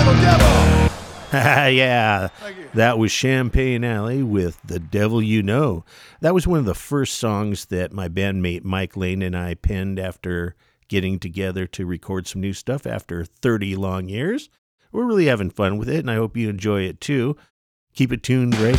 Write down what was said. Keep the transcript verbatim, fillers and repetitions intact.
Yeah, that was Champagne Alley with The Devil You Know. That was one of the first songs that my bandmate Mike Lane and I penned after getting together to record some new stuff after thirty long years. We're really having fun with it, and I hope you enjoy it too. Keep it tuned right